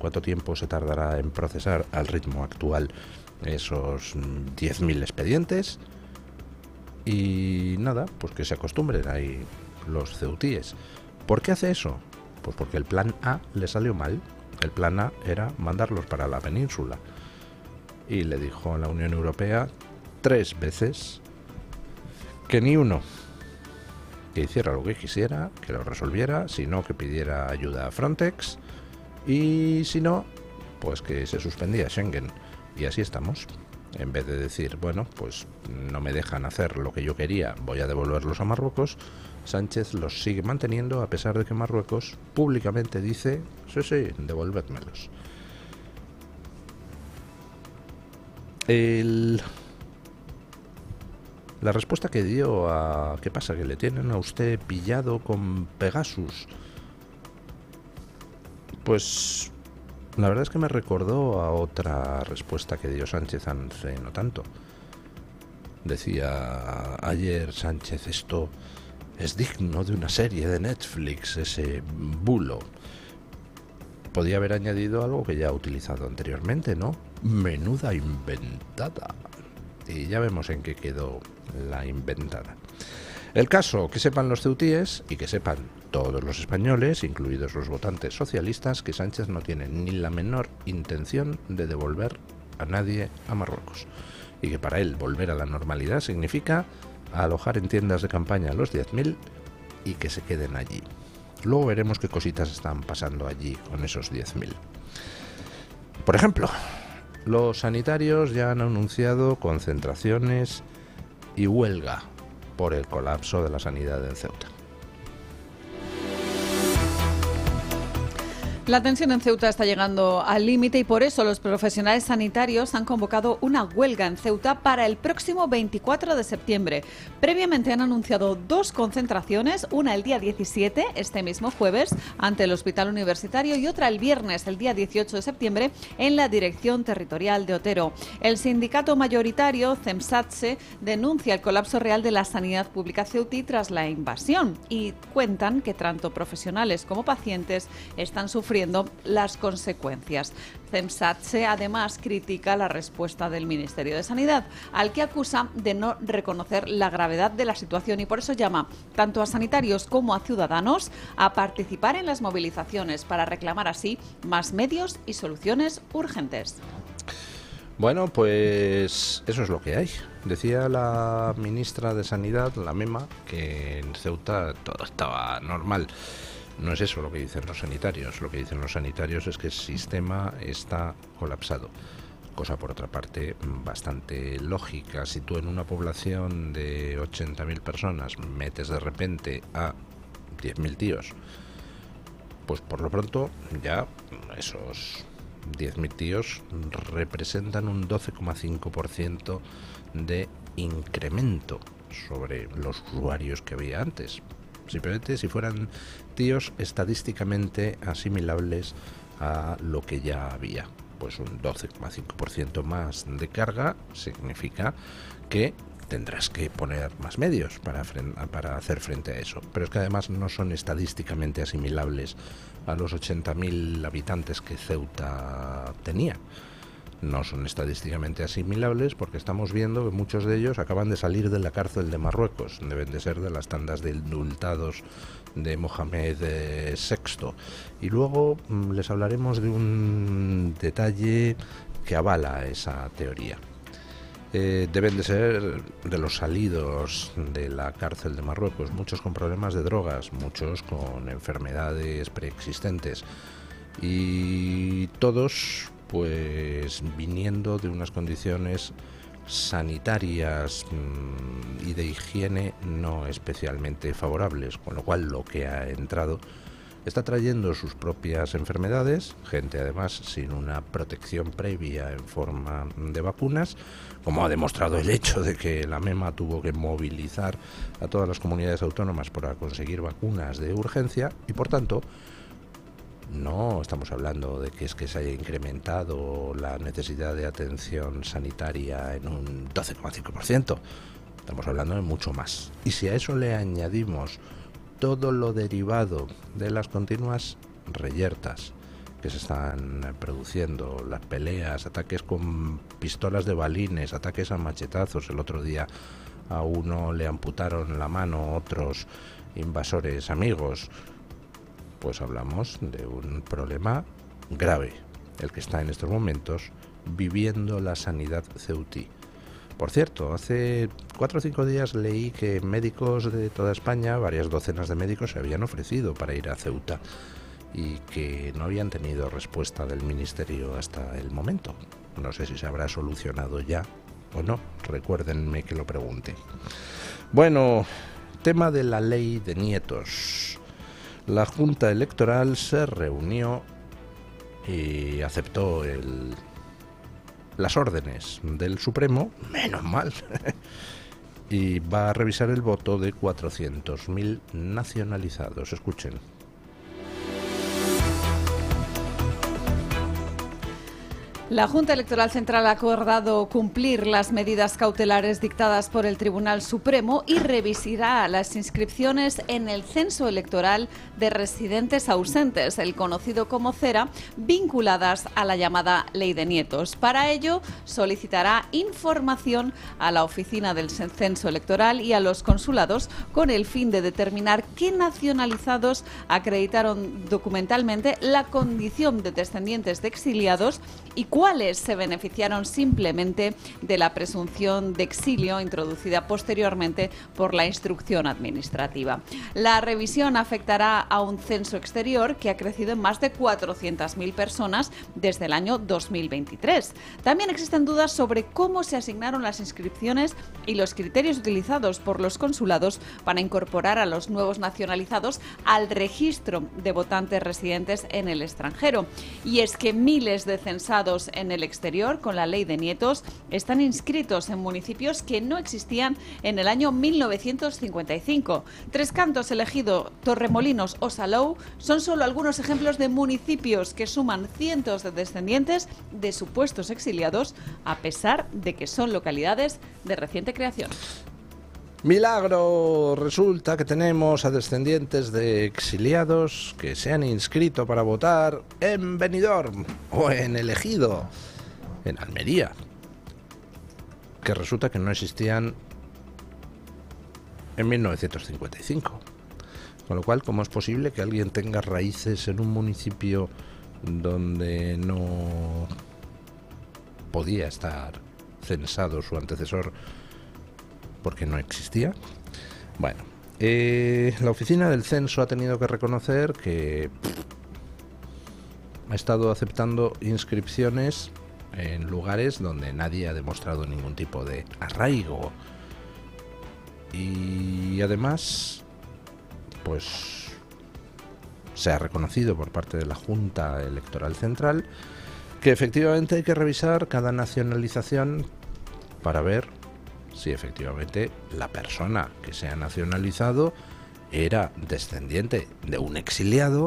¿Cuánto tiempo se tardará en procesar al ritmo actual esos 10.000 expedientes? Y nada, pues que se acostumbren ahí los ceutíes. ¿Por qué hace eso? Pues porque el plan A le salió mal. El plan A era mandarlos para la península. Y le dijo a la Unión Europea 3 veces que ni uno, que hiciera lo que quisiera, que lo resolviera, si no que pidiera ayuda a Frontex, y si no, pues que se suspendía Schengen. Y así estamos. En vez de decir, bueno, pues no me dejan hacer lo que yo quería, voy a devolverlos a Marruecos, Sánchez los sigue manteniendo a pesar de que Marruecos públicamente dice, sí, devolvédmelos. La respuesta que dio a ¿qué pasa? Que le tienen a usted pillado con Pegasus. Pues la verdad es que me recordó a otra respuesta que dio Sánchez hace no tanto. Decía ayer Sánchez, esto es digno de una serie de Netflix, ese bulo. Podía haber añadido algo que ya ha utilizado anteriormente, ¿no? Menuda inventada. Y ya vemos en qué quedó la inventada. El caso, que sepan los ceutíes y que sepan todos los españoles, incluidos los votantes socialistas, que Sánchez no tiene ni la menor intención de devolver a nadie a Marruecos. Y que para él volver a la normalidad significa alojar en tiendas de campaña a los 10.000 y que se queden allí. Luego veremos qué cositas están pasando allí con esos 10.000. Por ejemplo, los sanitarios ya han anunciado concentraciones y huelga por el colapso de la sanidad en Ceuta. La tensión en Ceuta está llegando al límite y por eso los profesionales sanitarios han convocado una huelga en Ceuta para el próximo 24 de septiembre. Previamente han anunciado 2 concentraciones, una el día 17, este mismo jueves, ante el Hospital Universitario y otra el viernes, el día 18 de septiembre, en la Dirección Territorial de Otero. El sindicato mayoritario, CEMSATSE, denuncia el colapso real de la sanidad pública ceutí tras la invasión y cuentan que tanto profesionales como pacientes están sufriendo las consecuencias. CEMSATSE además critica la respuesta del Ministerio de Sanidad, al que acusa de no reconocer la gravedad de la situación y por eso llama tanto a sanitarios como a ciudadanos a participar en las movilizaciones para reclamar así más medios y soluciones urgentes. Bueno, pues eso es lo que hay. Decía la ministra de Sanidad, la MEMA, que en Ceuta todo estaba normal. No es eso lo que dicen los sanitarios. Lo que dicen los sanitarios es que el sistema está colapsado. Cosa, por otra parte, bastante lógica. Si tú en una población de 80.000 personas metes de repente a 10.000 tíos, pues por lo pronto ya esos 10.000 tíos representan un 12,5% de incremento sobre los usuarios que había antes. Simplemente si fueran tíos estadísticamente asimilables a lo que ya había. Pues un 12,5% más de carga significa que tendrás que poner más medios para hacer frente a eso. Pero es que además no son estadísticamente asimilables a los 80.000 habitantes que Ceuta tenía. No son estadísticamente asimilables porque estamos viendo que muchos de ellos acaban de salir de la cárcel de Marruecos. Deben de ser de las tandas de indultados de Mohamed VI. Y luego les hablaremos de un detalle que avala esa teoría. Deben de ser de los salidos de la cárcel de Marruecos, muchos con problemas de drogas, muchos con enfermedades preexistentes y todos pues viniendo de unas condiciones sanitarias y de higiene no especialmente favorables, con lo cual lo que ha entrado está trayendo sus propias enfermedades, gente además sin una protección previa en forma de vacunas, como ha demostrado el hecho de que la MEMA tuvo que movilizar a todas las comunidades autónomas para conseguir vacunas de urgencia y por tanto no estamos hablando de que es que se haya incrementado la necesidad de atención sanitaria en un 12,5%. Estamos hablando de mucho más. Y si a eso le añadimos todo lo derivado de las continuas reyertas que se están produciendo, las peleas, ataques con pistolas de balines, ataques a machetazos. El otro día a uno le amputaron la mano, otros invasores amigos. Pues hablamos de un problema grave, el que está en estos momentos viviendo la sanidad ceutí. Por cierto, hace 4 o 5 días leí que médicos de toda España, varias docenas de médicos, se habían ofrecido para ir a Ceuta y que no habían tenido respuesta del Ministerio hasta el momento. No sé si se habrá solucionado ya o no, recuérdenme que lo pregunte. Bueno, tema de la ley de nietos. La Junta Electoral se reunió y aceptó las órdenes del Supremo, menos mal, y va a revisar el voto de 400.000 nacionalizados. Escuchen. La Junta Electoral Central ha acordado cumplir las medidas cautelares dictadas por el Tribunal Supremo y revisará las inscripciones en el censo electoral de residentes ausentes, el conocido como CERA, vinculadas a la llamada Ley de Nietos. Para ello, solicitará información a la Oficina del Censo Electoral y a los consulados con el fin de determinar qué nacionalizados acreditaron documentalmente la condición de descendientes de exiliados y cuáles se beneficiaron simplemente de la presunción de exilio introducida posteriormente por la instrucción administrativa. La revisión afectará a un censo exterior que ha crecido en más de 400.000 personas desde el año 2023. También existen dudas sobre cómo se asignaron las inscripciones y los criterios utilizados por los consulados para incorporar a los nuevos nacionalizados al registro de votantes residentes en el extranjero. Y es que miles de censados en el exterior con la Ley de Nietos están inscritos en municipios que no existían en el año 1955. Tres Cantos, Ejido, Torremolinos o Salou son solo algunos ejemplos de municipios que suman cientos de descendientes de supuestos exiliados, a pesar de que son localidades de reciente creación. Milagro, resulta que tenemos a descendientes de exiliados que se han inscrito para votar en Benidorm o en El Ejido, en Almería, que resulta que no existían en 1955. Con lo cual, ¿cómo es posible que alguien tenga raíces en un municipio donde no podía estar censado su antecesor porque no existía? Bueno, la oficina del censo ha tenido que reconocer que ha estado aceptando inscripciones en lugares donde nadie ha demostrado ningún tipo de arraigo. Y además, pues se ha reconocido por parte de la Junta Electoral Central que efectivamente hay que revisar cada nacionalización para ver si efectivamente la persona que se ha nacionalizado era descendiente de un exiliado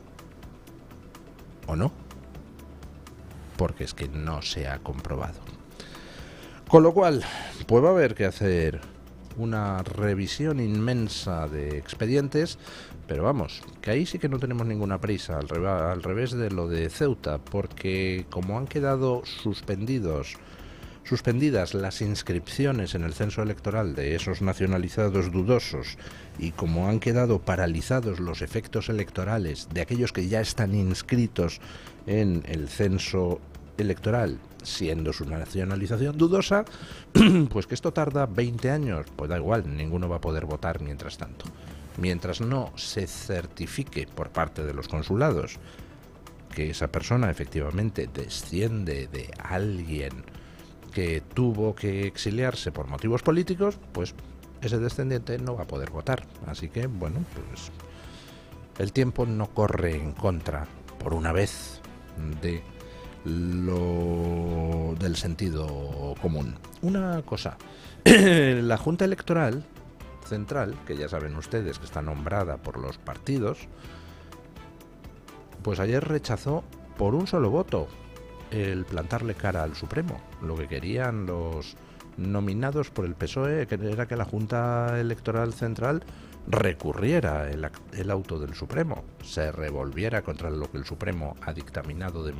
o no, porque es que no se ha comprobado. Con lo cual, pues va a haber que hacer una revisión inmensa de expedientes, pero vamos, que ahí sí que no tenemos ninguna prisa, al revés de lo de Ceuta, porque como han quedado suspendidas las inscripciones en el censo electoral de esos nacionalizados dudosos y como han quedado paralizados los efectos electorales de aquellos que ya están inscritos en el censo electoral siendo su nacionalización dudosa, pues que esto tarda 20 años, pues da igual, ninguno va a poder votar mientras tanto. Mientras no se certifique por parte de los consulados que esa persona efectivamente desciende de alguien que tuvo que exiliarse por motivos políticos, pues ese descendiente no va a poder votar. Así que, bueno, pues el tiempo no corre en contra, por una vez, del sentido común. Una cosa, la Junta Electoral Central, que ya saben ustedes que está nombrada por los partidos, pues ayer rechazó por un solo voto el plantarle cara al Supremo. Lo que querían los nominados por el PSOE, que era que la Junta Electoral Central recurriera el auto del Supremo, se revolviera contra lo que el Supremo ha dictaminado de